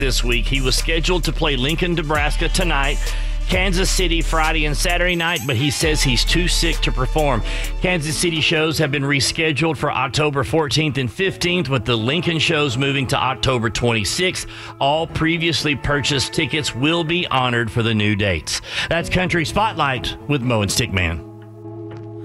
this week. He was scheduled to play Lincoln, Nebraska tonight, Kansas City Friday and Saturday night, but he says he's too sick to perform. Kansas City shows have been rescheduled for October 14th and 15th, with the Lincoln shows moving to October 26th. All previously purchased tickets will be honored for the new dates. That's Country Spotlight with Mo and Stickman.